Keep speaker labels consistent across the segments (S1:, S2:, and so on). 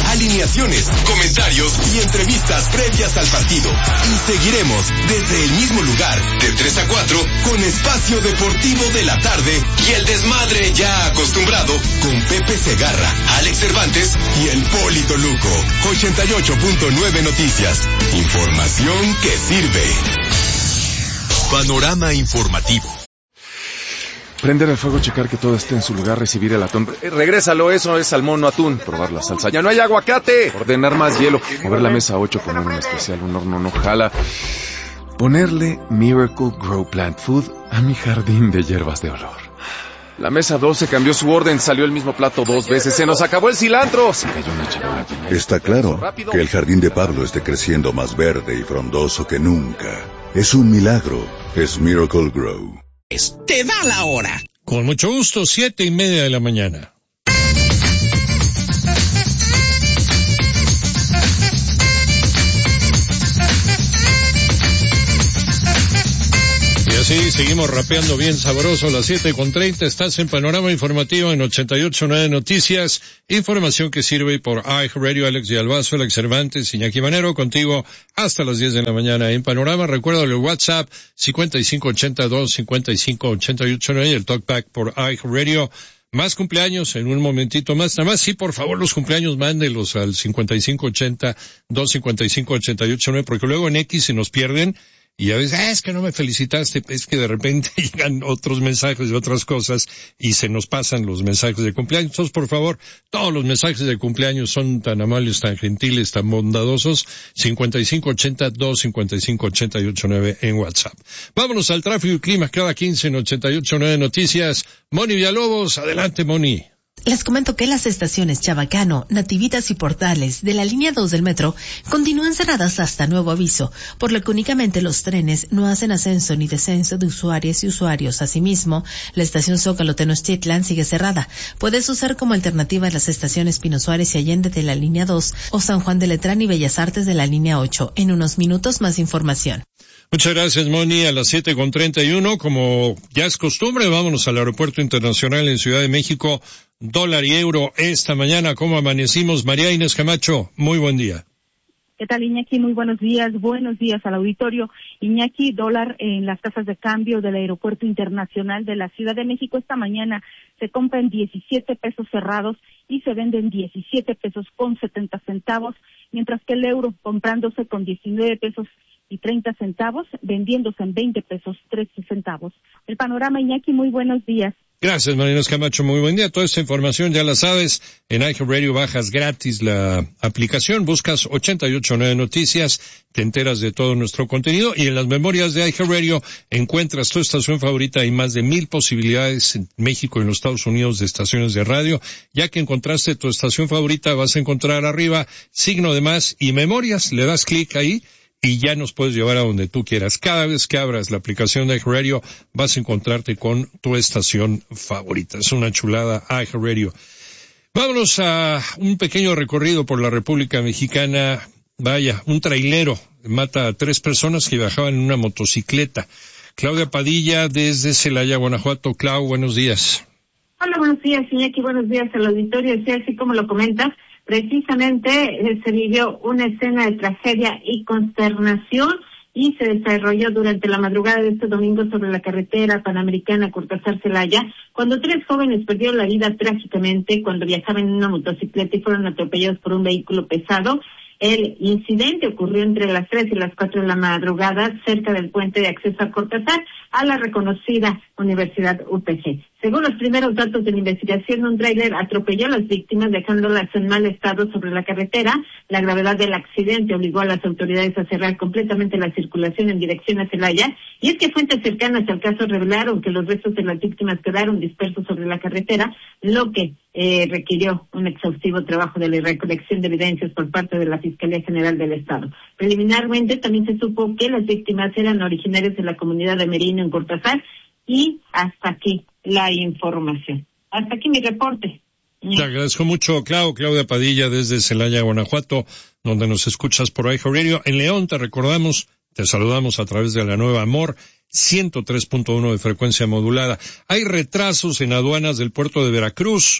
S1: alineaciones, comentarios y entrevistas previas al partido. Y seguiremos desde el mismo lugar, de 3 a 4, con Espacio Deportivo de la Tarde y el desmadre ya acostumbrado con Pepe Segarra, Alex Cervantes y el Polito Luco. 88.9 Noticias. Información que sirve. Panorama informativo.
S2: Prender el fuego, checar que todo esté en su lugar, recibir el atún. Regrésalo, eso es salmón, no atún. Probar la salsa, ya no hay aguacate. Ordenar más hielo. Mover la mesa 8, poner un especial, un horno no jala. Ponerle Miracle Grow Plant Food a mi jardín de hierbas de olor. La mesa 12 cambió su orden, salió el mismo plato 2 veces, se nos acabó el cilantro. Se cayó una charola.
S3: Está claro que el jardín de Pablo esté creciendo más verde y frondoso que nunca. Es un milagro, es Miracle Grow.
S4: Te da la hora.
S5: Con mucho gusto, 7:30 de la mañana. Y así seguimos rapeando bien sabroso. A las 7:30 estás en Panorama Informativo en 88.9 Noticias. Información que sirve por iHeartRadio. Alex Villalbazo, Alex Cervantes, Iñaki Manero, contigo hasta las 10 de la mañana en Panorama. Recuerda el WhatsApp 5582-5588.9 y el Talkback por iHeartRadio. Más cumpleaños en un momentito más. Nada más, sí, por favor, los cumpleaños mándelos al 5582-5588.9 porque luego en X se nos pierden. Y a veces, es que no me felicitaste, es que de repente llegan otros mensajes de otras cosas y se nos pasan los mensajes de cumpleaños. Entonces, por favor, todos los mensajes de cumpleaños son tan amables, tan gentiles, tan bondadosos. 5582-5588.9 en WhatsApp. Vámonos al tráfico y clima cada 15 en 88.9 Noticias. Moni Villalobos, adelante, Moni.
S6: Les comento que las estaciones Chabacano, Nativitas y Portales de la línea 2 del metro continúan cerradas hasta nuevo aviso, por lo que únicamente los trenes no hacen ascenso ni descenso de usuarias y usuarios. Asimismo, la estación Zócalo Tenochtitlan sigue cerrada. Puedes usar como alternativa las estaciones Pino Suárez y Allende de la línea 2 o San Juan de Letrán y Bellas Artes de la línea 8. En unos minutos más información.
S5: Muchas gracias, Moni. A las 7:31, como ya es costumbre, vámonos al Aeropuerto Internacional en Ciudad de México. Dólar y euro esta mañana. ¿Cómo amanecimos? María Inés Camacho, muy buen día.
S7: ¿Qué tal, Iñaki? Muy buenos días al auditorio. Iñaki, dólar en las casas de cambio del Aeropuerto Internacional de la Ciudad de México esta mañana se compra en 17 pesos cerrados y se vende en 17 pesos con 70 centavos, mientras que el euro comprándose con 19 pesos y 30 centavos, vendiéndose en 20 pesos 13 centavos. El panorama, Iñaki, muy buenos días.
S5: Gracias, María Inés Camacho, muy buen día. Toda esta información ya la sabes. En iHeartRadio bajas gratis la aplicación, buscas 88.9 Noticias, te enteras de todo nuestro contenido y en las memorias de iHeartRadio encuentras tu estación favorita. Hay más de 1,000 posibilidades en México y en los Estados Unidos de estaciones de radio. Ya que encontraste tu estación favorita, vas a encontrar arriba signo de más y memorias. Le das clic ahí y ya nos puedes llevar a donde tú quieras. Cada vez que abras la aplicación de iHeartRadio vas a encontrarte con tu estación favorita. Es una chulada iHeartRadio. Vámonos a un pequeño recorrido por la República Mexicana. Vaya, un trailero mata a 3 personas que viajaban en una motocicleta. Claudia Padilla desde Celaya, Guanajuato. Clau, buenos días.
S8: Hola, buenos días, Iñaki. Buenos días al auditorio. Sí, así como lo comentas, precisamente se vivió una escena de tragedia y consternación y se desarrolló durante la madrugada de este domingo sobre la carretera panamericana Cortázar-Celaya, cuando 3 jóvenes perdieron la vida trágicamente cuando viajaban en una motocicleta y fueron atropellados por un vehículo pesado. El incidente ocurrió entre las 3 y las 4 de la madrugada cerca del puente de acceso a Cortázar, a la reconocida Universidad UPG. Según los primeros datos de la investigación, un tráiler atropelló a las víctimas dejándolas en mal estado sobre la carretera. La gravedad del accidente obligó a las autoridades a cerrar completamente la circulación en dirección a Celaya. Y es que fuentes cercanas al caso revelaron que los restos de las víctimas quedaron dispersos sobre la carretera, lo que requirió un exhaustivo trabajo de la recolección de evidencias por parte de la Fiscalía General del Estado. Preliminarmente también se supo que las víctimas eran originarias de la comunidad de Merino en Cortázar. Y hasta aquí la información. Hasta aquí mi reporte.
S5: Te agradezco mucho, Claudia Padilla desde Celaya, Guanajuato, donde nos escuchas por iHeartRadio. En León te recordamos, te saludamos a través de la nueva Amor 103.1 de frecuencia modulada. Hay retrasos en aduanas del puerto de Veracruz.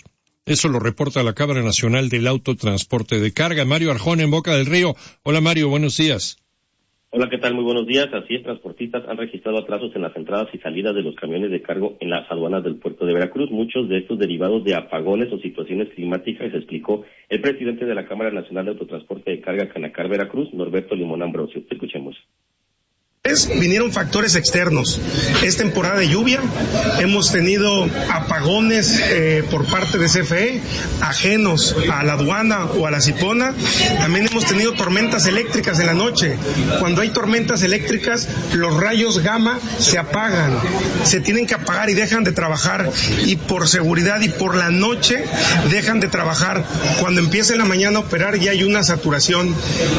S5: Eso lo reporta la Cámara Nacional del Autotransporte de Carga. Mario Arjona en Boca del Río. Hola Mario, buenos días.
S9: Hola, ¿qué tal? Muy buenos días. Así es, transportistas han registrado atrasos en las entradas y salidas de los camiones de cargo en las aduanas del puerto de Veracruz. Muchos de estos derivados de apagones o situaciones climáticas, explicó el presidente de la Cámara Nacional de Autotransporte de Carga Canacar Veracruz, Norberto Limón Ambrosio. Escuchemos.
S10: Vinieron factores externos. Es temporada de lluvia, hemos tenido apagones por parte de CFE, ajenos a la aduana o a la Cipona. También hemos tenido tormentas eléctricas en la noche. Cuando hay tormentas eléctricas, los rayos gamma se apagan, se tienen que apagar y dejan de trabajar. Y por seguridad y por la noche dejan de trabajar. Cuando empieza en la mañana a operar ya hay una saturación.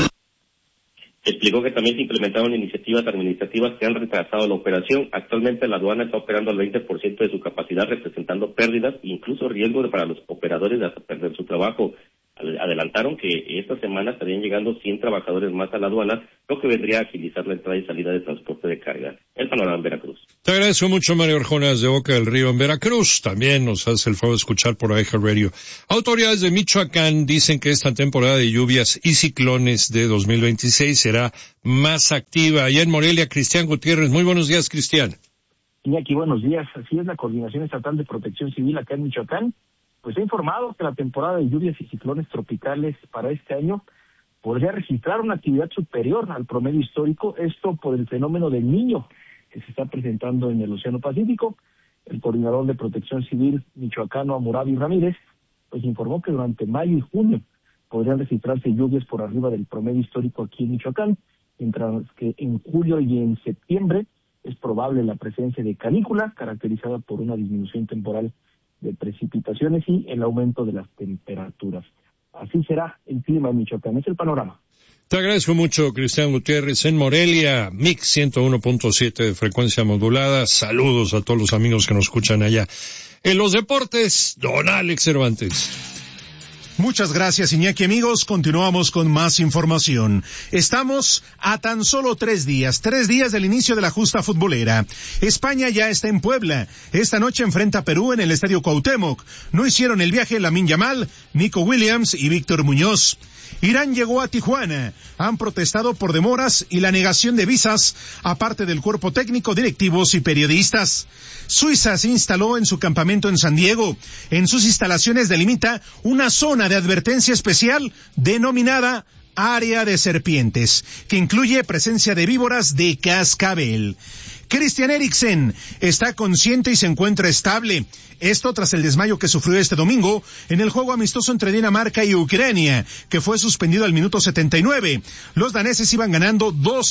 S9: Explicó que también se implementaron iniciativas administrativas que han retrasado la operación. Actualmente la aduana está operando al 20% de su capacidad, representando pérdidas e incluso riesgos para los operadores de hasta perder su trabajo. Adelantaron que esta semana estarían llegando 100 trabajadores más a la aduana, lo que vendría a agilizar la entrada y salida de transporte de carga. El panorama en Veracruz.
S5: Te agradezco mucho, Mario Arjona, de Boca del Río en Veracruz. También nos hace el favor de escuchar por iHeartRadio. Autoridades de Michoacán dicen que esta temporada de lluvias y ciclones de 2026 será más activa. Allá en Morelia, Cristian Gutiérrez. Muy buenos días, Cristian.
S11: Iñaki, buenos días. Así es, la Coordinación Estatal de Protección Civil acá en Michoacán pues ha informado que la temporada de lluvias y ciclones tropicales para este año podría registrar una actividad superior al promedio histórico, esto por el fenómeno del Niño que se está presentando en el Océano Pacífico. El coordinador de Protección Civil michoacano, Amurabi Ramírez, pues informó que durante mayo y junio podrían registrarse lluvias por arriba del promedio histórico aquí en Michoacán, mientras que en julio y en septiembre es probable la presencia de canícula, caracterizada por una disminución temporal de precipitaciones y el aumento de las temperaturas. Así será el clima en Michoacán. Es el panorama.
S5: Te agradezco mucho, Cristian Gutiérrez. En Morelia, Mix 101.7 de frecuencia modulada. Saludos a todos los amigos que nos escuchan allá. En los deportes, don Alex Cervantes.
S12: Muchas gracias, Iñaki. Amigos, continuamos con más información. Estamos a tan solo 3 días del inicio de la justa futbolera. España ya está en Puebla. Esta noche enfrenta a Perú en el Estadio Cuauhtémoc. No hicieron el viaje Lamine Yamal, Nico Williams y Víctor Muñoz. Irán llegó a Tijuana. Han protestado por demoras y la negación de visas, aparte del cuerpo técnico, directivos y periodistas. Suiza se instaló en su campamento en San Diego. En sus instalaciones delimita una zona de advertencia especial denominada Área de Serpientes, que incluye presencia de víboras de cascabel. Christian Eriksen está consciente y se encuentra estable. Esto tras el desmayo que sufrió este domingo en el juego amistoso entre Dinamarca y Ucrania, que fue suspendido al minuto 79. Los daneses iban ganando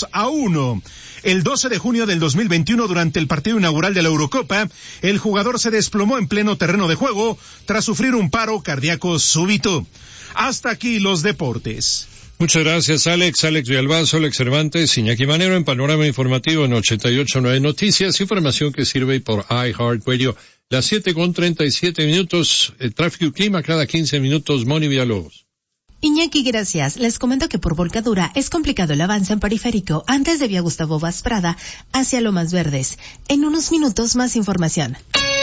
S12: 2-1. El 12 de junio del 2021, durante el partido inaugural de la Eurocopa, el jugador se desplomó en pleno terreno de juego tras sufrir un paro cardíaco súbito. Hasta aquí los deportes.
S5: Muchas gracias, Alex Villalbazo, Alex Cervantes, Iñaki Manero en Panorama Informativo en 88.9 Noticias, información que sirve por iHeartRadio. Las 7:37, tráfico y clima cada 15 minutos, Moni Villalobos.
S6: Iñaki, gracias. Les comento que por volcadura es complicado el avance en periférico antes de Vía Gustavo Vaz Prada hacia Lomas Verdes. En unos minutos más información.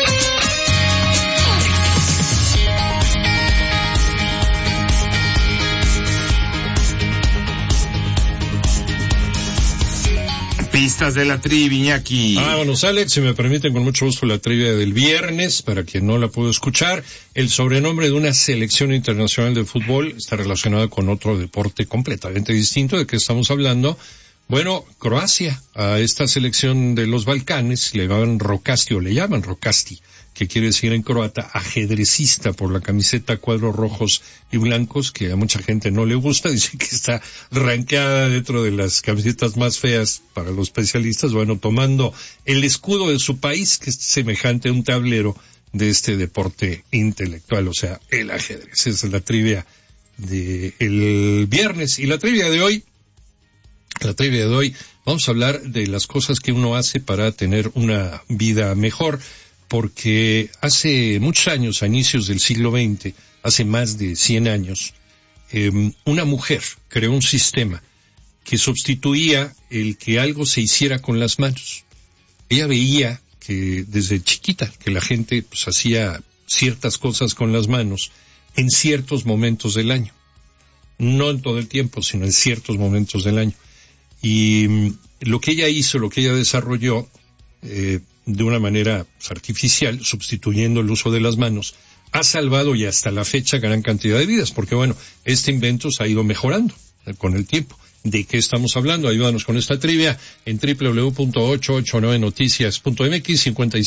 S13: Pistas de la trivia, Iñaki.
S5: Vámonos, Alex, si me permiten, con mucho gusto la trivia del viernes, para quien no la pudo escuchar. El sobrenombre de una selección internacional de fútbol está relacionado con otro deporte completamente distinto. ¿De qué estamos hablando? Bueno, Croacia, a esta selección de los Balcanes le llaman Rokasti, que quiere decir en croata ajedrecista, por la camiseta cuadros rojos y blancos, que a mucha gente no le gusta, dice que está rankeada dentro de las camisetas más feas para los especialistas. Bueno, tomando el escudo de su país, que es semejante a un tablero de este deporte intelectual, o sea, el ajedrez. Esa es la trivia del viernes. Y la trivia de hoy, vamos a hablar de las cosas que uno hace para tener una vida mejor, porque hace muchos años, a inicios del siglo XX, hace más de 100 años, una mujer creó un sistema que sustituía el que algo se hiciera con las manos. Ella veía que desde chiquita, que la gente pues hacía ciertas cosas con las manos en ciertos momentos del año. No en todo el tiempo, sino en ciertos momentos del año. Y lo que ella hizo, lo que ella desarrolló, de una manera artificial, sustituyendo el uso de las manos, ha salvado y hasta la fecha gran cantidad de vidas, porque bueno, este invento se ha ido mejorando con el tiempo. ¿De qué estamos hablando? Ayúdanos con esta trivia en www.889noticias.mx,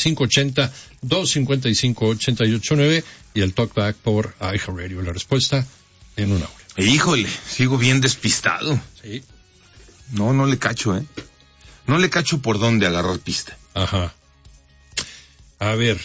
S5: 5580-255-889 y el talkback por iHeartRadio. La respuesta en una hora.
S13: Híjole, sigo bien despistado.
S5: Sí.
S13: No le cacho, No le cacho por dónde agarrar pista.
S5: Ajá. A ver,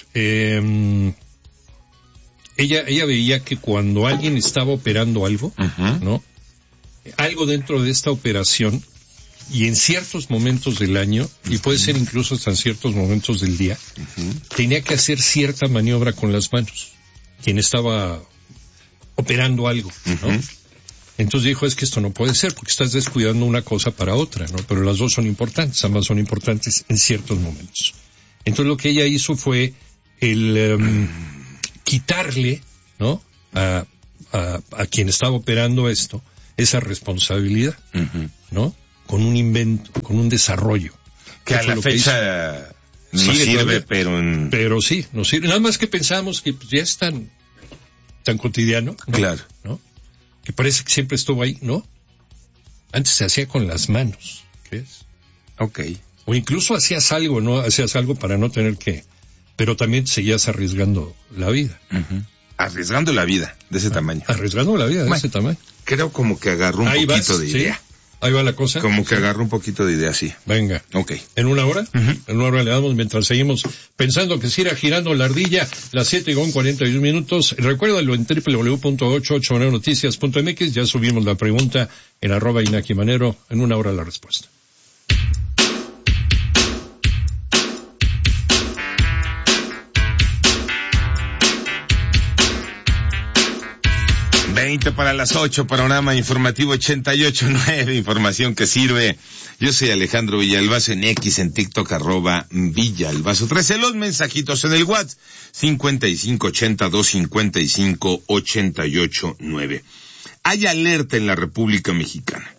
S5: ella veía que cuando alguien estaba operando algo, ¿no? Algo dentro de esta operación, y en ciertos momentos del año, y puede ser incluso hasta en ciertos momentos del día, tenía que hacer cierta maniobra con las manos, quien estaba operando algo, ¿no? Entonces dijo, es que esto no puede ser, porque estás descuidando una cosa para otra, ¿no? Pero las dos son importantes, ambas son importantes en ciertos momentos. Entonces lo que ella hizo fue el quitarle, ¿no? A quien estaba operando esto, esa responsabilidad, ¿no? Con un invento, con un desarrollo.
S13: Que a la fecha no sirve,
S5: pero sí, no sirve. Nada más que pensamos que pues, ya es tan cotidiano, ¿no?
S13: Claro.
S5: ¿No? Que parece que siempre estuvo ahí, ¿no? Antes se hacía con las manos, ¿crees?
S13: Okay.
S5: O incluso hacías algo, ¿no? Hacías algo para no tener que... Pero también seguías arriesgando la vida.
S13: Arriesgando la vida de ese tamaño.
S5: Arriesgando la vida de ese tamaño.
S13: Creo como que agarró un poquito de idea.
S5: ¿Sí? Ahí va la cosa.
S13: Como que agarró un poquito de idea, sí.
S5: Venga.
S13: Ok.
S5: ¿En una hora? En una hora le damos mientras seguimos pensando que se irá girando la ardilla, las 7:41. Recuérdalo en www.889noticias.mx. Ya subimos la pregunta en @InakiManero. En una hora la respuesta.
S13: Para las 8, panorama informativo 88.9, información que sirve. Yo soy Alejandro Villalbazo en X, en TikTok, @Villalbazo 13. Los mensajitos en el WhatsApp, 5580-255-889. Hay alerta en la República Mexicana.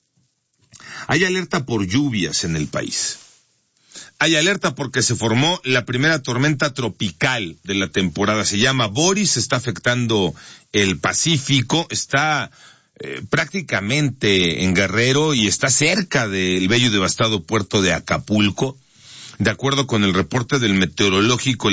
S13: Hay alerta por lluvias en el país. Hay alerta porque se formó la primera tormenta tropical de la temporada. Se llama Boris, está afectando el Pacífico, está prácticamente en Guerrero y está cerca del bello y devastado puerto de Acapulco. De acuerdo con el reporte del meteorológico,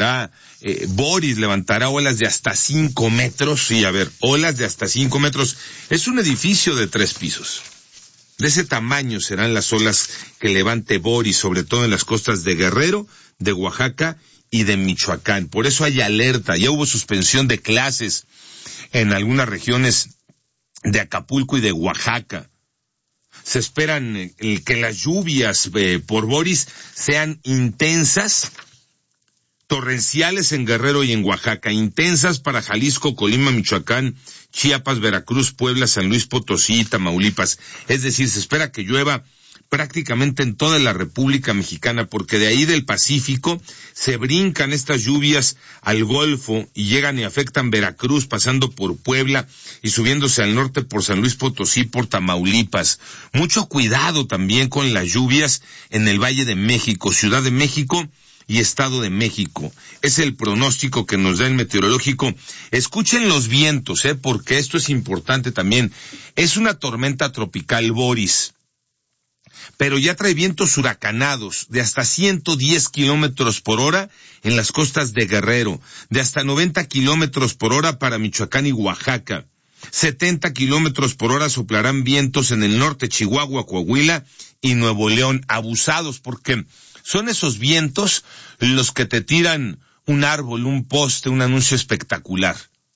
S13: Boris levantará olas de hasta 5 metros. Sí, a ver, olas de hasta 5 metros. Es un edificio de 3 pisos. De ese tamaño serán las olas que levante Boris, sobre todo en las costas de Guerrero, de Oaxaca y de Michoacán. Por eso hay alerta. Ya hubo suspensión de clases en algunas regiones de Acapulco y de Oaxaca. Se esperan que las lluvias por Boris sean intensas, torrenciales en Guerrero y en Oaxaca, intensas para Jalisco, Colima, Michoacán, Chiapas, Veracruz, Puebla, San Luis Potosí y Tamaulipas. Es decir, se espera que llueva prácticamente en toda la República Mexicana, porque de ahí del Pacífico se brincan estas lluvias al Golfo y llegan y afectan Veracruz, pasando por Puebla y subiéndose al norte por San Luis Potosí, por Tamaulipas. Mucho cuidado también con las lluvias en el Valle de México, Ciudad de México y Estado de México. Es el pronóstico que nos da el meteorológico. Escuchen los vientos, porque esto es importante también. Es una tormenta tropical Boris, pero ya trae vientos huracanados de hasta 110 kilómetros por hora en las costas de Guerrero, de hasta 90 kilómetros por hora para Michoacán y Oaxaca. 70 kilómetros por hora soplarán vientos en el norte, Chihuahua, Coahuila y Nuevo León. Abusados, porque son esos vientos los que te tiran un árbol, un poste, un anuncio espectacular.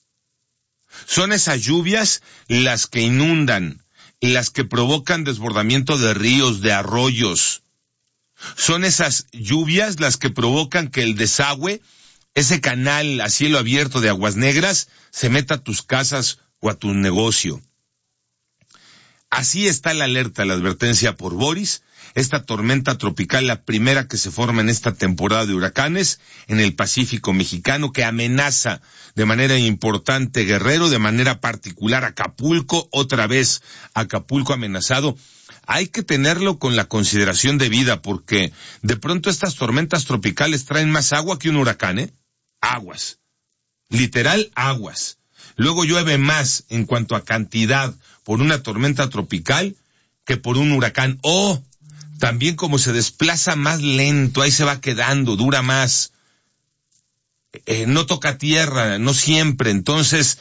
S13: Son esas lluvias las que inundan, las que provocan desbordamiento de ríos, de arroyos. Son esas lluvias las que provocan que el desagüe, ese canal a cielo abierto de aguas negras, se meta a tus casas o a tu negocio. Así está la alerta, la advertencia por Boris. esta tormenta tropical, la primera que se forma en esta temporada de huracanes en el Pacífico mexicano, que amenaza de manera importante Guerrero, de manera particular Acapulco, otra vez Acapulco amenazado. Hay que tenerlo con la consideración debida, porque de pronto estas tormentas tropicales traen más agua que un huracán, ¿eh? Aguas. Literal, aguas. Luego llueve más en cuanto a cantidad por una tormenta tropical que por un huracán. O también como se desplaza más lento, ahí se va quedando, dura más. No toca tierra, no siempre. Entonces,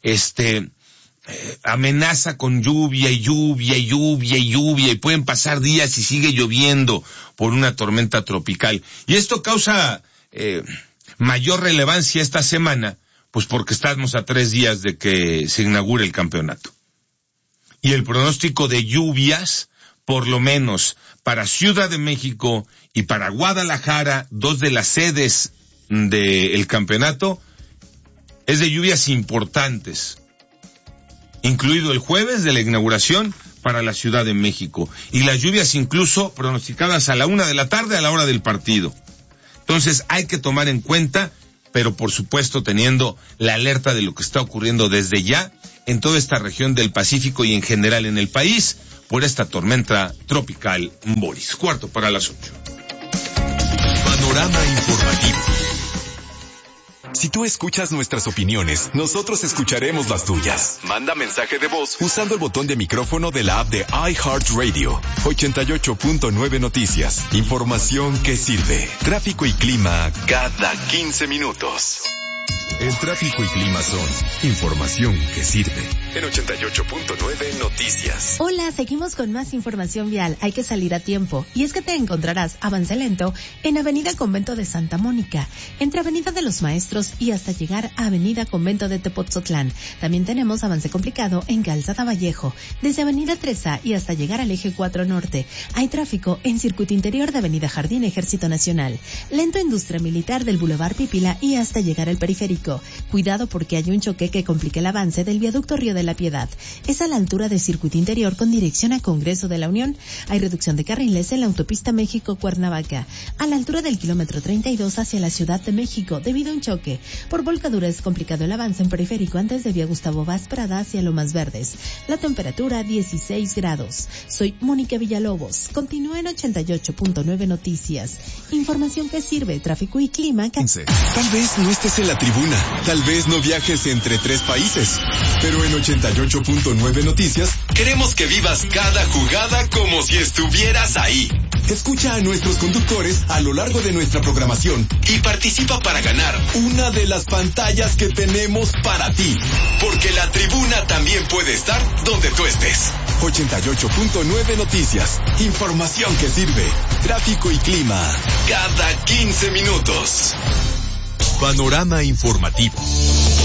S13: amenaza con lluvia y lluvia y lluvia y lluvia, y pueden pasar días y sigue lloviendo por una tormenta tropical. Y esto causa mayor relevancia esta semana, pues porque estamos a 3 días de que se inaugure el campeonato. Y el pronóstico de lluvias, por lo menos para Ciudad de México y para Guadalajara, 2 de las sedes del campeonato, es de lluvias importantes, incluido el jueves de la inauguración para la Ciudad de México, y las lluvias incluso pronosticadas a la 1 de la tarde a la hora del partido. Entonces hay que tomar en cuenta, pero por supuesto teniendo la alerta de lo que está ocurriendo desde ya en toda esta región del Pacífico y en general en el país por esta tormenta tropical Boris. 7:45.
S1: Panorama informativo. Si tú escuchas nuestras opiniones, nosotros escucharemos las tuyas. Manda mensaje de voz usando el botón de micrófono de la app de iHeartRadio. 88.9 Noticias. Información que sirve. Tráfico y clima cada 15 minutos. El tráfico y clima son información que sirve. En 88.9 Noticias.
S6: Hola, seguimos con más información vial. Hay que salir a tiempo. Y es que te encontrarás avance lento en Avenida Convento de Santa Mónica, entre Avenida de los Maestros y hasta llegar a Avenida Convento de Tepoztlán. También tenemos avance complicado en Calzada Vallejo, desde Avenida 3A y hasta llegar al Eje 4 Norte. Hay tráfico en circuito interior de Avenida Jardín Ejército Nacional. Lento Industria Militar del Boulevard Pípila y hasta llegar al Periférico. Cuidado porque hay un choque que complica el avance del viaducto Río de la Piedad. Es a la altura de circuito interior con dirección a Congreso de la Unión. Hay reducción de carriles en la autopista México-Cuernavaca, a la altura del kilómetro 32 hacia la Ciudad de México, debido a un choque. Por volcadura es complicado el avance en Periférico antes de vía Gustavo Vaz Prada hacia Lomas Verdes. La temperatura 16 grados. Soy Mónica Villalobos. Continúa en 88.9 Noticias. Información que sirve, tráfico y clima.
S1: Tal vez no estés en la tribuna, tal vez no viajes entre 3 países, pero en 88.9 Noticias queremos que vivas cada jugada como si estuvieras ahí. Escucha a nuestros conductores a lo largo de nuestra programación y participa para ganar una de las pantallas que tenemos para ti, porque la tribuna también puede estar donde tú estés. 88.9 Noticias, información que sirve, tráfico y clima cada 15 minutos. Panorama informativo.